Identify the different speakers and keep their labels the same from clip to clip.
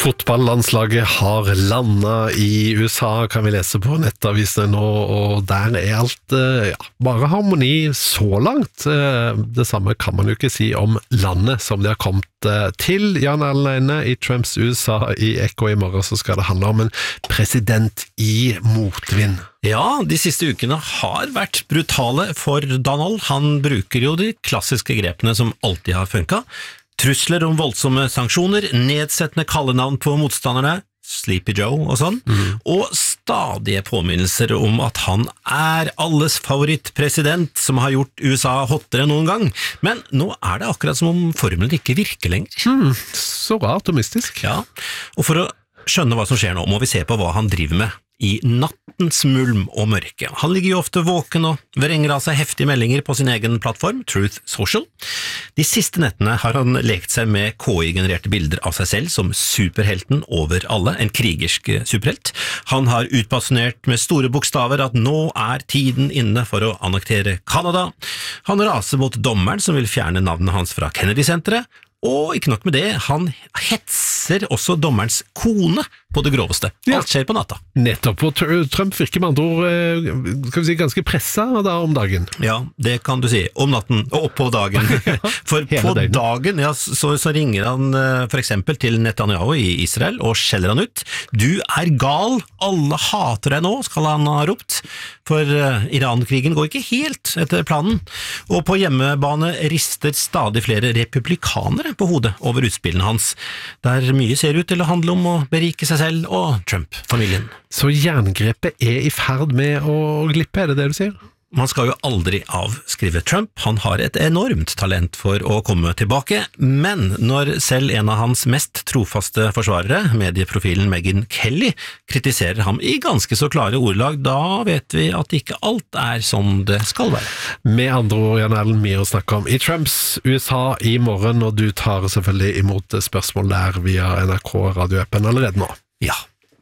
Speaker 1: Fotballandslaget har landet i USA, kan vi lese på nettavisene nå, og der alt bare harmoni så langt. Det samme kan man jo ikke si om landet som de har kommet til. Jan Erlend i Trumps USA i Ekko i morgen, så skal det handle om en president i motvind.
Speaker 2: Ja, de siste ukene har vært brutale for Donald. Han bruker jo de klassiske grepene som alltid har funket. Trusler om voldsomme sanksjoner, nedsettende kallenavn på motstanderne, Sleepy Joe og sånn, og stadige påminnelser om at han er alles favorittpresident som har gjort USA hottere enn noen gang. Men nå er det akkurat som om formelen ikke virker lenger.
Speaker 1: Så rart og mystisk.
Speaker 2: Ja, og for å skjønne hva som skjer nå, må vi se på hva han driver med i nattens mulm og mørke. Han ligger jo ofte våken og vrenger av seg heftige meldinger på sin egen plattform, Truth Social. De siste nettene har han lekt seg med KI-genererte bilder av seg selv som superhelten over alle, en krigersk superhelt. Han har utbasunert med store bokstaver at nå er tiden inne for å annektere Kanada. Han raser mot dommeren som vil fjerne navnet hans fra Kennedy-senteret, og ikke nok med det, han hetser også dommerens kone på det groveste. Alt skjer på natta.
Speaker 1: Nettopp, og Trump virker med andre ord skal vi si, ganske presset da om dagen.
Speaker 2: Ja, det kan du si. Om natten og på dagen. For på dagen så ringer han for eksempel til Netanyahu i Israel og skjeller han ut. Du er gal, alle hater deg nå, skal han ha ropt. For Iran-krigen går ikke helt etter planen. Og på hjemmebane rister stadig flere republikanere på hodet over utspillene hans, der mye ser ut til å handle om å berike seg selv og Trump-familien.
Speaker 1: Så jerngrepet er i ferd med å glippe, er det det du sier?
Speaker 2: Man skal jo aldri avskrive Trump, han har et enormt talent for å komme tilbake, men når selv en av hans mest trofaste forsvarere, medieprofilen Megyn Kelly, kritiserer ham i ganske så klare ordelag, da vet vi at ikke alt er som det skal være.
Speaker 1: Med andre ord, Jan Erlend, mye å snakke om i Trumps USA i morgen, og du tar selvfølgelig imot spørsmål der via NRK radioappen allerede nå.
Speaker 2: Ja.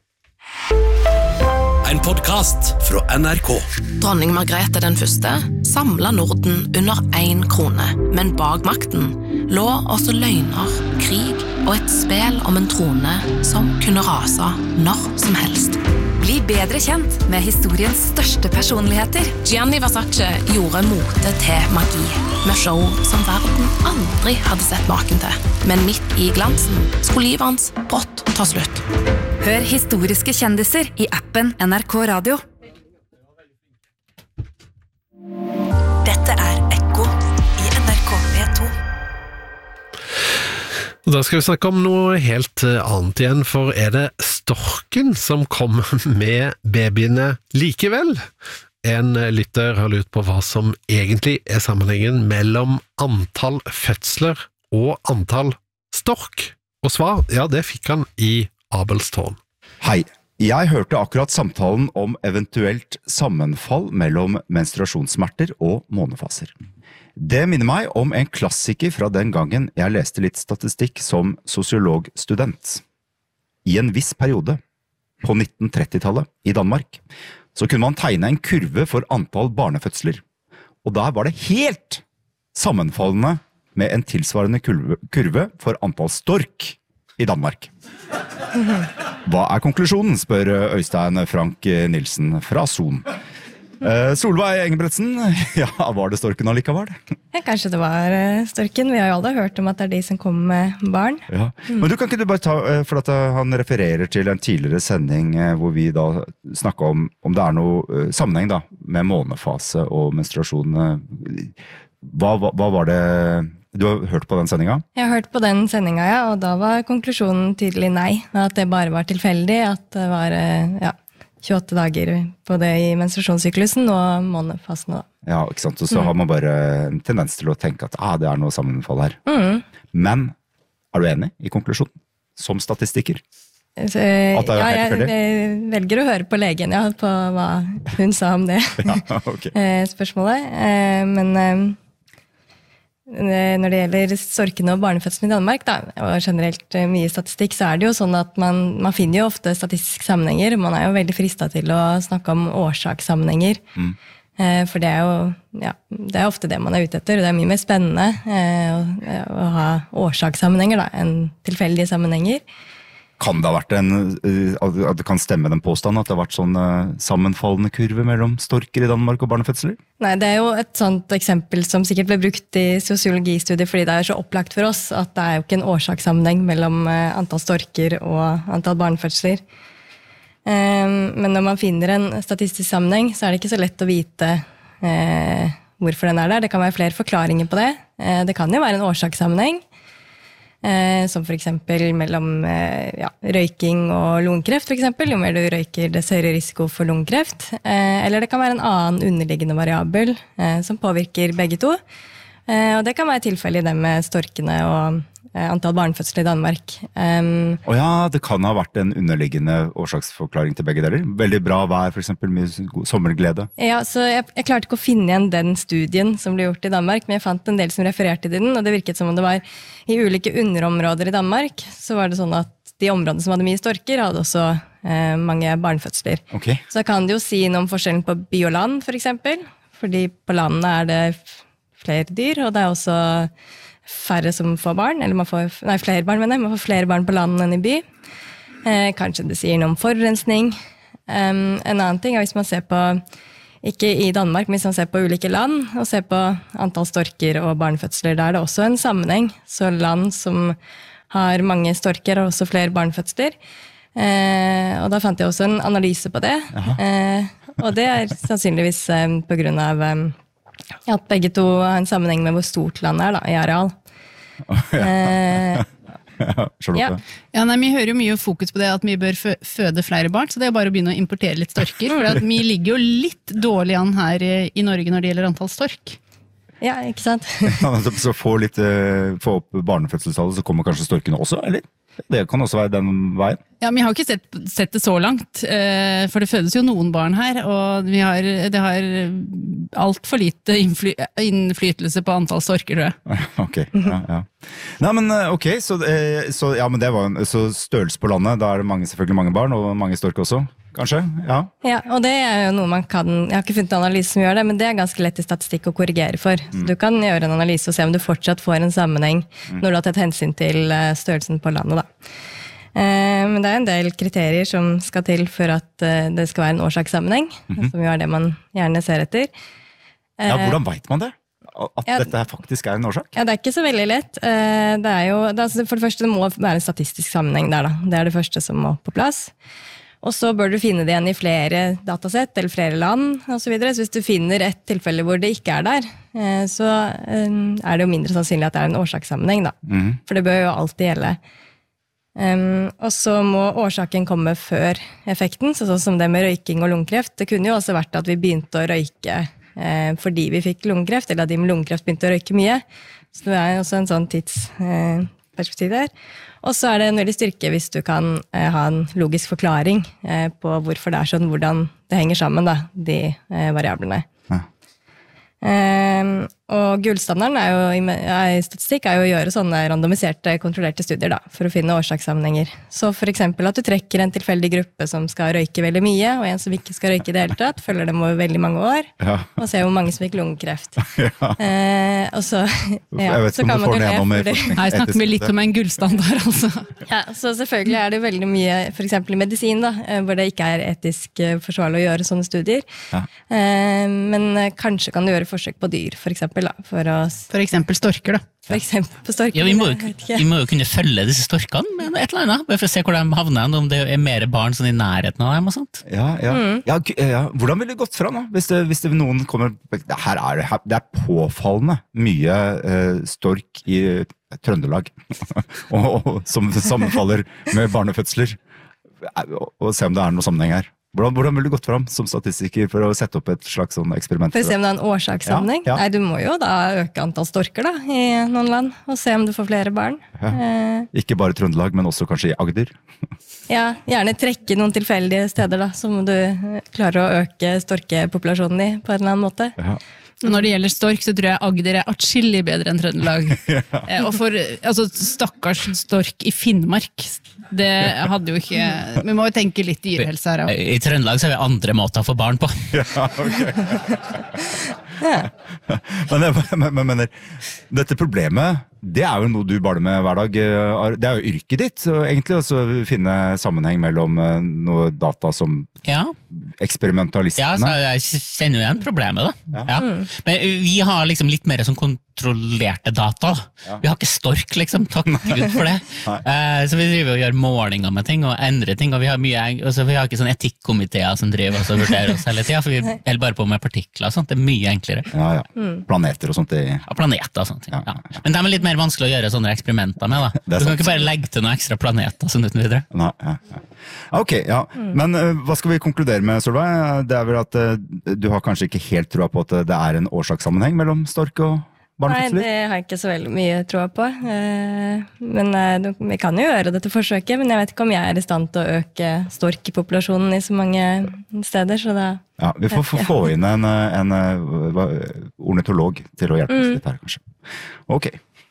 Speaker 3: En podcast fra NRK.
Speaker 4: Dronning Margrethe den første samlet Norden under 1 krone, men bak makten lå også løgner, krig og et spel om en trone som kunne rase når som helst.
Speaker 5: Bli bedre kjent med historiens største personligheter.
Speaker 4: Gianni Versace gjorde mote til magi, med show som verden aldri hadde sett maken til. Men midt i glansen skulle livet hans brått ta slutt.
Speaker 5: Hør historiske kjendiser i appen NRK Radio. Dette er Ekko i NRK P2.
Speaker 1: Da skal vi snakke om noe helt annet igjen, for er det storken som kommer med babyene likevel? En lytter har lurt på hva som egentlig er sammenhengen mellom antall fødsler og antall stork. Og svar, ja, det fikk han i Abelstårn.
Speaker 6: Hei, jeg hørte akkurat samtalen om eventuelt sammenfall mellom menstruasjonssmerter og månefaser. Det minner meg om en klassiker fra den gangen jeg leste litt statistikk som sosiologstudent. I en viss periode, på 1930-tallet i Danmark, så kunne man tegne en kurve for antall barnefødsler, og der var det helt sammenfallende med en tilsvarende kurve for antall stork i Danmark. Hva er konklusjonen, spør Øystein Frank Nilsen fra Son. Solveig Engebretsen, ja, var det storken allikevel?
Speaker 7: Ja, kanskje det var storken. Vi har jo aldri hørt om at det er de som kommer med barn.
Speaker 6: Ja. Men du kan ikke du bare ta, for at han refererer til en tidligere sending hvor vi da snakket om det er noe sammenheng da, med månefase og menstruasjon. Hva var det... Du har hørt på den sendingen? Jeg
Speaker 7: har hørt på den sendingen, ja, og da var konklusjonen tydelig nei. At det bare var tilfeldig, at det var 28 dager på det i menstruasjonssyklusen og månefasen da.
Speaker 6: Ja, ikke sant? Og så har man bare en tendens til å tenke at det er noe sammenfall her. Men er du enig i konklusjonen? Som statistikker?
Speaker 7: Jeg velger å høre på legen, ja, på hva hun sa om det spørsmålet. Men når det gjelder storkene og barnefødselen i Danmark, da, og generelt mye statistikk, så er det jo sånn at man finner jo ofte statistiske sammenhenger. Man er jo veldig fristet til å snakke om årsakssammenhenger. For det er jo det er ofte det man er ute etter, og det er mye mer spennende å ha årsakssammenhenger da, enn tilfeldige sammenhenger.
Speaker 6: Kan det ha vært at det kan stemme den påstanden at det har vært sånn sammenfallende kurve mellom storker i Danmark og barnefødsler?
Speaker 7: Nei, det er jo et sånt eksempel som sikkert ble brukt i sosiologistudier fordi det er så opplagt for oss at det er jo ikke en årsakssammenheng mellom antall storker og antall barnefødsler. Men når man finner en statistisk sammenheng, så er det ikke så lett å vite hvorfor den er der. Det kan være flere forklaringer på det. Det kan jo være en årsakssammenheng, som for eksempel mellom røyking og lungekreft for eksempel. Jo mer du røyker, dess høyere risiko for lungekreft. Eller det kan være en annen underliggende variabel som påvirker begge to. Og det kan være tilfellet i det med storkene og antall barnefødsler i Danmark.
Speaker 6: Det kan ha vært en underliggende årsaksforklaring til begge deler. Veldig bra vær, for eksempel, mye sommerglede.
Speaker 7: Ja, så jeg klarte ikke å finne igjen den studien som ble gjort i Danmark, men jeg fant en del som refererte til den, og det virket som om det var i ulike underområder i Danmark, så var det sånn at de områdene som hadde mye storker, hadde også mange barnefødsler.
Speaker 6: Okay.
Speaker 7: Så kan det jo si noe om forskjellen på by og land, for eksempel, fordi på landet er det flere dyr, og det er også færre som får barn, eller flere barn, man får flere barn på land enn i by. Kanskje det sier noe om forurensning. En annen ting er hvis man ser på, ikke i Danmark, men hvis man ser på ulike land, og ser på antall storker og barnefødsler, da er det også en sammenheng. Så land som har mange storker, har også flere barnefødsler. Og da fant jeg også en analyse på det. Og det er sannsynligvis på grunn av at begge to har en sammenheng med hvor stort landet er da, i areal.
Speaker 8: Vi hører jo mye fokus på det at vi bør føde flere barn, så det er bare å begynne å importere litt storker, for at vi ligger jo litt dårlig an her i Norge når det gjelder antall stork.
Speaker 7: Ja, ikke sant?
Speaker 6: Så få opp barnefødselstallet, så kommer kanskje storkene også, eller? Det kan også være den veien.
Speaker 8: Ja, vi har jo ikke sett det så langt, for det fødes jo noen barn her, og det har alt for lite innflytelse på antall storker, tror jeg.
Speaker 6: Ok, ja. Nei, men ok, så det var så størrelse på landet, da er det selvfølgelig mange barn, og mange storker også, kanskje? Ja. Ja,
Speaker 7: og det er jo noe man kan, jeg har ikke funnet en analyse som gjør det, men det er ganske lett i statistikk å korrigere for. Så du kan gjøre en analyse og se om du fortsatt får en sammenheng når du har tatt hensyn til størrelsen på landet da. Men det er en del kriterier som skal til for at det skal være en årsakssammenheng, som jo er det man gjerne ser etter.
Speaker 6: Ja, hvordan vet man det? At dette her faktisk er en årsak?
Speaker 7: Ja, det er ikke så veldig lett. Det er jo, for det første, det må være en statistisk sammenheng der da. Det er det første som må på plass. Og så bør du finne det igjen i flere datasett, eller flere land, og så videre. Så hvis du finner et tilfelle hvor det ikke er der, så er det jo mindre sannsynlig at det er en årsakssammenheng da. For det bør jo alltid gjelde. Og så må årsaken komme før effekten, sånn som det med røyking og lungekreft. Det kunne jo også vært at vi begynte å røyke fordi vi fikk lungekreft, eller at de med lungekreft begynte å røyke mye. Så det er også en sånn tidsperspektiv der. Og så er det en veldig styrke hvis du kan ha en logisk forklaring på hvorfor det er sånn, hvordan det henger sammen, da, de variablene. Og gullstandarden i statistikk er jo å gjøre sånne randomiserte, kontrollerte studier da, for å finne årsakssammenhenger. Så for eksempel at du trekker en tilfeldig gruppe som skal røyke veldig mye, og en som ikke skal røyke i det hele tatt, følger dem over veldig mange år, og ser hvor mange som fikk lungekreft. Og så, så kan man jo le.
Speaker 8: Her snakker vi litt om en gullstandard, altså.
Speaker 7: Ja, så selvfølgelig er det veldig mye, for eksempel i medisin da, hvor det ikke er etisk forsvarlig å gjøre sånne studier. Men kanskje kan du gjøre forsøk på dyr, for eksempel.
Speaker 8: For eksempel storker da.
Speaker 7: For eksempel på storker.
Speaker 9: Ja, vi må jo kunne følge disse storkene med et eller annet, bare for å se hvor de havner, om det er mer barn sånn i nærheten av dem og sånt.
Speaker 6: Ja. Hvordan vil det gått fram da? Hvis noen kommer, det er påfallende mye stork i Trøndelag, og som sammenfaller med barnefødsler, og se om det er noe sammenheng her. Hvordan vil du gått fram som statistiker for å sette opp et slags sånn eksperiment?
Speaker 7: For å se om det er en årsakssammenheng? Ja. Nei, du må jo da øke antall storker da, i noen land, og se om du får flere barn.
Speaker 6: Ikke bare Trøndelag, men også kanskje i Agder?
Speaker 7: Ja, gjerne trekke noen tilfeldige steder da, så må du klare å øke storkepopulasjonen i på en eller annen måte.
Speaker 8: Når det gjelder stork, så tror jeg Agder er atskillig bedre enn Trøndelag. Og for stakkars stork i Finnmark, det hadde jo ikke... Vi må jo tenke litt dyrehelse her.
Speaker 9: I Trøndelag så har vi andre måter å få barn på.
Speaker 6: Men jeg mener, dette problemet Det jo noe du baler med hver dag. Det jo yrket ditt, egentlig, å finne sammenheng mellom noe data som eksperimentalistene.
Speaker 9: Ja, så jeg kjenner jo igjen problemet da. Ja. Men vi har liksom litt mer sånn kontrollerte data. Vi har ikke stork, liksom, takk Gud for det. Så vi driver og gjør målinger med ting og endrer ting, og vi har vi har ikke sånn etikkomiteer som driver og vurderer oss hele tiden, for vi holder bare på med partikler og sånt, det mye enklere.
Speaker 6: Planeter og sånt.
Speaker 9: Planeter og sånt, Men det litt mer vanskelig å gjøre sånne eksperimenter med, da. Du kan ikke bare legge til noen ekstra planeter sånn uten videre.
Speaker 6: Nei. Ok, men hva skal vi konkludere med, Solveig? Det vel at du har kanskje ikke helt troa på at det en årsakssammenheng mellom stork og barnefødsler?
Speaker 7: Nei, det har jeg ikke så veldig mye troa på. Men vi kan jo gjøre dette forsøket, men jeg vet ikke om jeg i stand til å øke storkepopulasjonen i så mange steder, så da...
Speaker 6: Ja, vi får få inn en ornitolog til å hjelpe oss litt her, kanskje. Ok.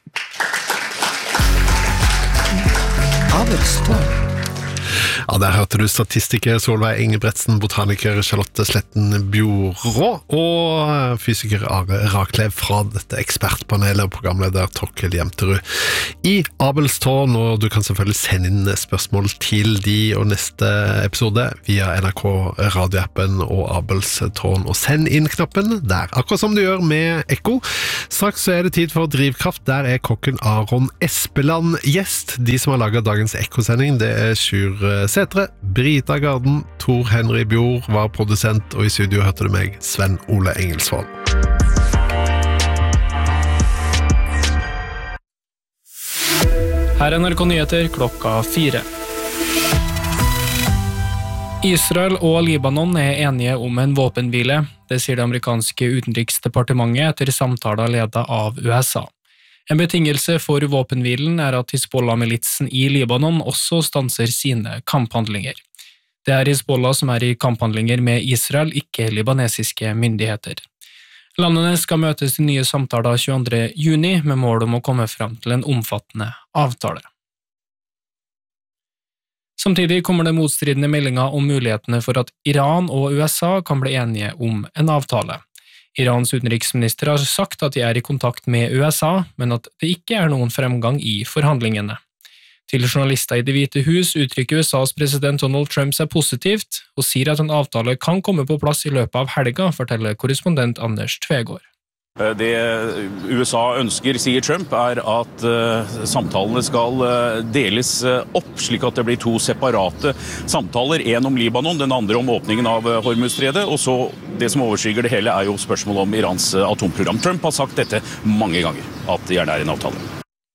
Speaker 3: Abelstårn.
Speaker 1: Ja, der hørte du statistiker Solveig Ingebretsen, botaniker Charlotte Sletten Bjorå og fysiker Are Raklev fra dette ekspertpanelet og programleder Torkel Jemterud i Abelstårn, og du kan selvfølgelig sende inn spørsmål til de og neste episode via NRK radioappen og Abelstårn, og send inn knappen der, akkurat som du gjør med Ekko. Straks så det tid for Drivkraft, der kokken Aron Espeland gjest. De som har laget dagens Ekko-sending, det Sjur Sætre, Brita Garden, Tor Henry Bjord var produsent, og i studio hørte du meg, Sven Ole Engelsvold.
Speaker 10: Her NRK Nyheter klokka 4. Israel og Libanon enige om en våpenhvile. Det sier det amerikanske utenriksdepartementet etter samtaler ledet av USA. En betingelse for våpenhvilen at Hizbollah-militsen i Libanon også stanser sine kamphandlinger. Det Hizbollah som i kamphandlinger med Israel, ikke libanesiske myndigheter. Landene skal møtes i nye samtaler 22. juni med mål om å komme frem til en omfattende avtale. Samtidig kommer det motstridende meldinger om mulighetene for at Iran og USA kan bli enige om en avtale. Irans utenriksminister har sagt at de i kontakt med USA, men at det ikke noen fremgang i forhandlingene. Til journalister i Det hvite hus uttrykker USAs president Donald Trump seg positivt, og sier at en avtale kan komme på plass i løpet av helga, forteller korrespondent Anders Tvegård.
Speaker 11: Det USA ønsker, sier Trump, at samtalene skal deles opp, slik at det blir 2 separate samtaler. En om Libanon, den andre om åpningen av Hormuzstredet, og så det som overskygger det hele jo spørsmål om Irans atomprogram. Trump har sagt dette mange ganger, at det gjerne en avtale.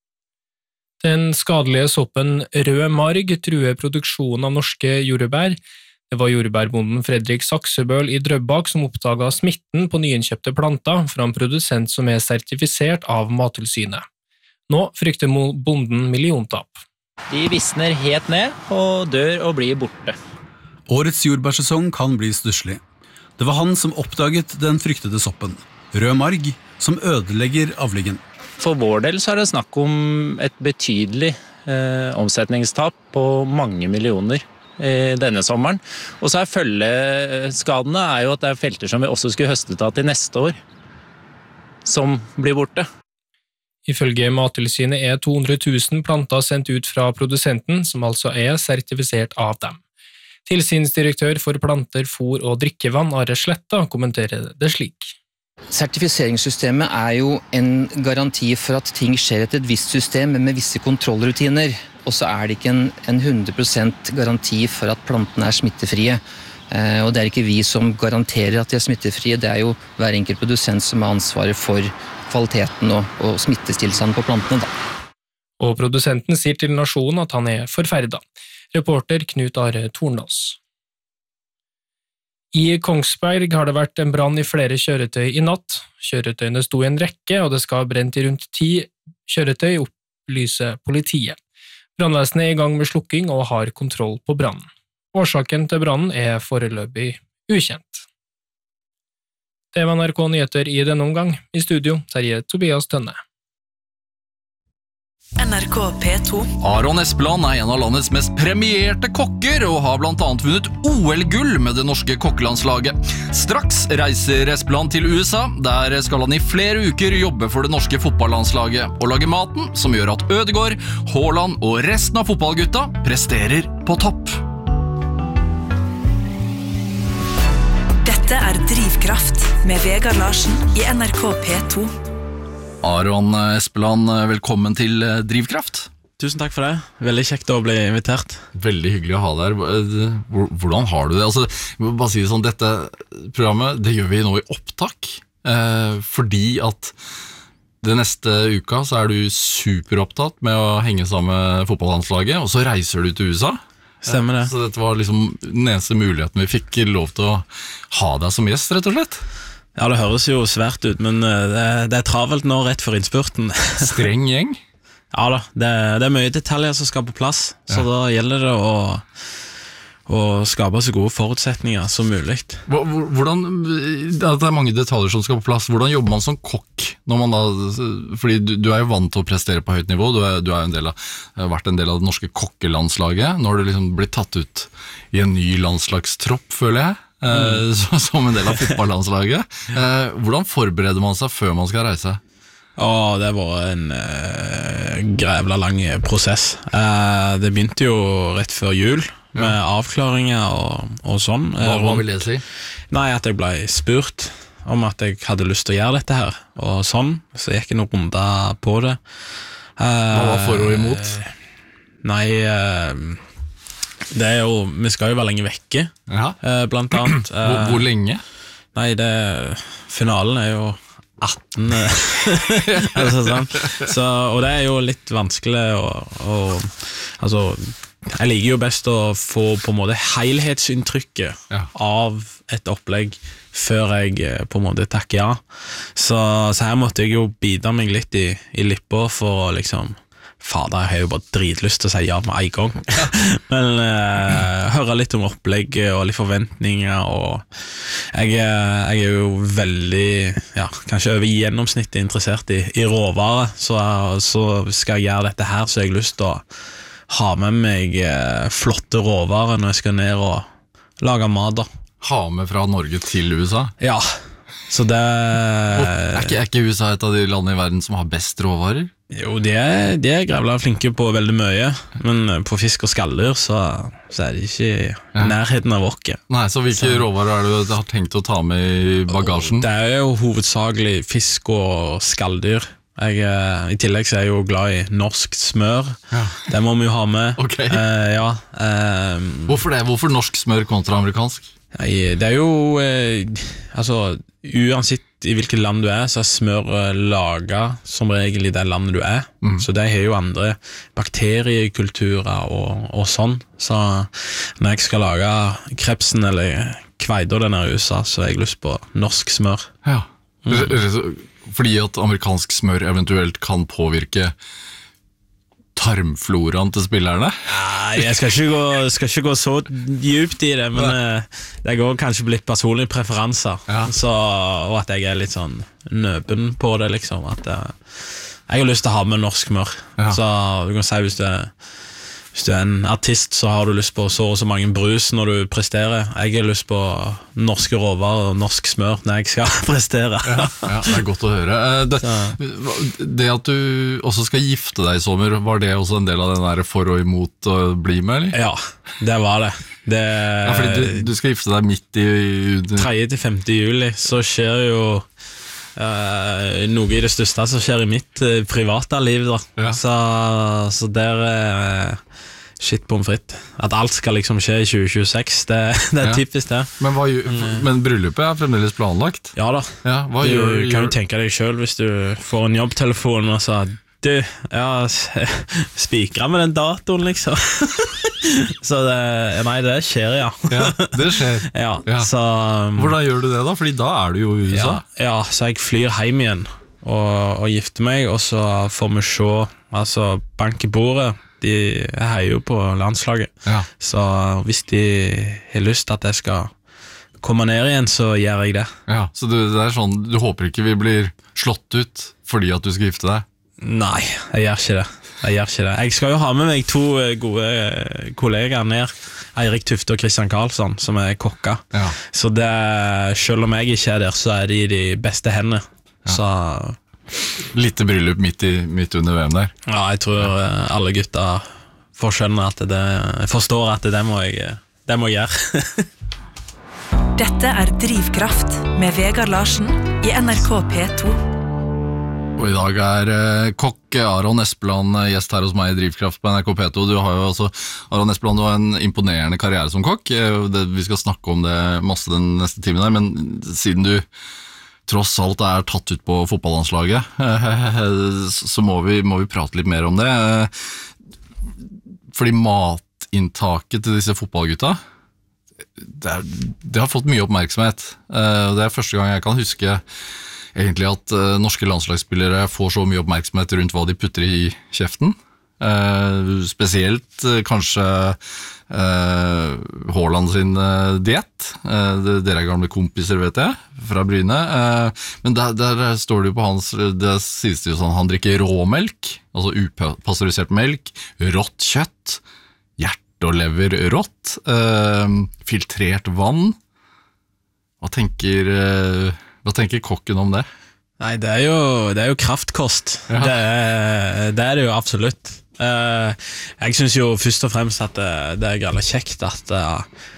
Speaker 10: Den skadelige soppen rød marg truer produksjonen av norske jordbær. Det var jordbærbonden Fredrik Saksebøl i Drøbak som oppdaget smitten på nyinnkjøpte planter fra en produsent som sertifisert av Mattilsynet. Nå frykter bonden milliontap.
Speaker 12: De visner helt ned og dør og blir borte.
Speaker 13: Årets jordbærsesong kan bli stusslig. Det var han som oppdaget den fryktede soppen, rød marg, som ødelegger avlingen.
Speaker 12: For vår del så det snakk om et betydelig omsetningstap på mange millioner denne sommeren. Og så følgeskadene jo at det felter som vi også skulle høstet av til neste år, som blir borte.
Speaker 10: Ifølge Mattilsynet 200 000 planter sendt ut fra produsenten, som altså sertifisert av dem. Tilsynsdirektør for planter, fôr og drikkevann, Are Sletta, kommenterer det slik.
Speaker 14: Sertifiseringssystemet jo en garanti for at ting skjer etter et visst system, men med visse kontrollrutiner. Og så det ikke en 100% garanti for at plantene smittefrie. Og det ikke vi som garanterer at de smittefrie, det jo hver enkelt produsent som ansvaret for kvaliteten og smittestilstanden på plantene. Da.
Speaker 10: Og produsenten sier til Nasjonen at han forferdet. Reporter Knut Are Tornås. I Kongsberg har det vært en brann i flere kjøretøy i natt. Kjøretøyene sto i en rekke, og det skal ha brent i rundt 10 kjøretøy, opplyser politiet. Brannvesenet i gang med slukking og har kontroll på brannen. Årsaken til brannen foreløpig ukjent. Det var NRK Nyheter i denne omgang. I studio, Terje Tobias Tønne.
Speaker 15: NRK P2.
Speaker 16: Aron Espeland en av landets mest premierte kokker og har blant annet vunnet OL-gull med det norske kokkelandslaget. Straks reiser Espeland til USA. Der skal han i flere uker jobbe for det norske fotballandslaget og lage maten som gjør at Ødegaard, Haaland og resten av fotballgutta presterer på topp.
Speaker 15: Dette Drivkraft med Vegard Larsen i NRK P2.
Speaker 16: Aron Espeland, velkommen til Drivkraft.
Speaker 12: Tusen takk for det. Veldig kjekt å bli invitert.
Speaker 16: Veldig hyggelig å ha deg her. Hvordan har du det? Altså, jeg må bare si det sånn, dette programmet, det gjør vi nå i opptak, fordi at det neste uka så du superopptatt med å henge sammen med fotballlandslaget, og så reiser du til USA.
Speaker 12: Stemmer det.
Speaker 16: Så dette var liksom den eneste muligheten vi fikk lov til å ha deg som gjest, rett og slett.
Speaker 12: Ja, det høres jo svært ut, men det travelt nå rett for innspurten.
Speaker 16: Streng gjeng?
Speaker 12: Ja da, det mye detaljer som skal på plass, så da gjelder det å skape så gode forutsetninger som mulig.
Speaker 16: Hvordan, det mange detaljer som skal på plass, hvordan jobber man som kokk? Når man da, fordi du jo vant til å prestere på høyt nivå, du vært en del av det norske kokkelandslaget, nå har du liksom blitt tatt ut i en ny landslagstropp, føler jeg. Som en del av fotballandslaget. Hvordan forbereder man seg før man skal reise?
Speaker 12: Det var en grævla lang prosess. Det begynte jo rett før jul med avklaringer og sånn.
Speaker 16: Hva vil det si?
Speaker 12: Nei, at jeg ble spurt om at jeg hadde lyst til å gjøre dette her, og sånn, så gikk jeg noen runder på det.
Speaker 16: Hva var for og imot?
Speaker 12: Nei, det jo, vi skal jo være lenge vekke, blant annet.
Speaker 16: Hvor lenge?
Speaker 12: Nei, finalen jo 18. Og det jo litt vanskelig altså, jeg liker jo best å få på en måte helhetsinntrykket av et opplegg før jeg på en måte takker ja. Så her måtte jeg jo bite meg litt i lippa for å liksom fader, jeg har jo bare dritlyst til å si ja med en gang. Men høre litt om opplegget og litt forventninger, og jeg jo veldig, kanskje over gjennomsnittet interessert i råvarer, så skal jeg gjøre dette her, så jeg har lyst til å ha med meg flotte råvarer når jeg skal ned og lage mat da.
Speaker 16: Ha med fra Norge til USA?
Speaker 12: Ja, så det
Speaker 16: ikke USA et av de landene i verden som har best råvarer?
Speaker 12: Jo, de grævla flinke på veldig mye, men på fisk og skalldyr så det ikke nærheten av åket.
Speaker 16: Nei, så hvilke råvarer du har tenkt å ta med i bagasjen?
Speaker 12: Det jo hovedsakelig fisk og skalldyr. I tillegg så jeg jo glad i norsk smør. Det må vi jo ha med.
Speaker 16: Okay. Hvorfor det? Hvorfor norsk smør kontra amerikansk?
Speaker 12: Det jo altså, uansett i hvilket land du så smør laget som regel i det landet du så det har jo andre bakteriekulturer og sånn, så når jeg skal lage krepsen eller kveida den i USA, så har jeg lyst på norsk smør.
Speaker 16: Ja, fordi at amerikansk smør eventuelt kan påvirke tarmfloraen til spillerne?
Speaker 12: Nei, jeg skal ikke gå så djupt i det, men det går kanskje på litt personlige preferanser, og at jeg litt sånn nøben på det, liksom, at jeg har lyst til å ha med norsk smør. Så du kan si hvis du en artist, så har du lyst på så mange brus når du presterer. Jeg har lyst på norske råvarer og norsk smør når jeg skal prestere.
Speaker 16: Det godt å høre. Det at du også skal gifte deg i sommer, var det også en del av den der for og imot å bli med, eller?
Speaker 12: Ja, det var det.
Speaker 16: Fordi du skal gifte deg midt i
Speaker 12: 3. til 5. juli, så skjer jo noe i det største som skjer i mitt private liv da. Så der shit pommes frites. At alt skal liksom skje i 2026, det typisk det.
Speaker 16: Men bryllupet fremdeles planlagt?
Speaker 12: Ja da. Du kan jo tenke deg selv hvis du får en jobbtelefon og så du, spikret med den datoen liksom. Så det skjer,
Speaker 16: det skjer.
Speaker 12: Så,
Speaker 16: hvordan gjør du det da? Fordi da du jo i USA.
Speaker 12: Ja, så jeg flyr hjem igjen og gifter meg, og så får vi se, altså bank i bordet, de heier jo på landslaget. Så hvis de har lyst til at jeg skal komme ned igjen, så gjør jeg det.
Speaker 16: Så det sånn, du håper ikke vi blir slått ut fordi at du skal gifte deg?
Speaker 12: Nei, jeg gjør ikke det.
Speaker 17: Jeg gjør ikke det. Jeg skal jo ha med meg 2 gode kollegaer ned, Eirik Tufte og Christian Karlsson, som kokker. Ja. Så det, selv om jeg ikke der, så de de beste hendene. Ja. Så...
Speaker 16: Litt bryllup midt under VM der.
Speaker 17: Ja, jeg tror alle gutter forstår at det må jeg gjøre.
Speaker 15: Dette Drivkraft med Vegard Larsen i NRK P2.
Speaker 16: Og i dag kokk Aron Espeland gjest her hos meg i Drivkraft på NRK P2. Du har jo altså, Aron Espeland, du har en imponerende karriere som kokk. Vi skal snakke om det masse den neste timen her, men siden du tross alt tatt ut på fotballandslaget, så må vi prate litt mer om det. Fordi matinntaket til disse fotballgutta, det har fått mye oppmerksomhet. Det første gang jeg kan huske egentlig at norske landslagsspillere får så mye oppmerksomhet rundt hva de putter i kjeften. Spesielt kanskje Haaland sin diett. Dere gamle kompiser, vet jeg, fra Bryne. Men der står det jo på hans, det sies det jo sånn, han drikker råmelk, altså upasteurisert melk, rått kjøtt, hjerte og lever rått, filtrert vann. Hva tenker kokken om det?
Speaker 17: Nei, det er jo kraftkost. Ja. Det er det jo absolutt. Jeg synes jo først og fremst at det er galt kjekt at